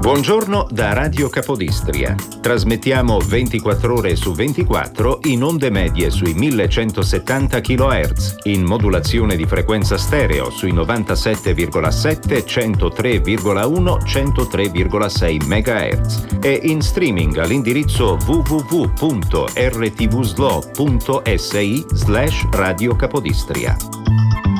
Buongiorno da Radio Capodistria. Trasmettiamo 24 ore su 24 in onde medie sui 1170 kHz, in modulazione di frequenza stereo sui 97,7, 103,1, 103,6 MHz e in streaming all'indirizzo www.rtvslo.si/Radio Capodistria.